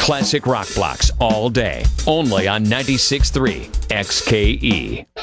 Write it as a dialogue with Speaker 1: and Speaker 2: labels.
Speaker 1: Classic rock blocks all day. Only on 96.3 XKE.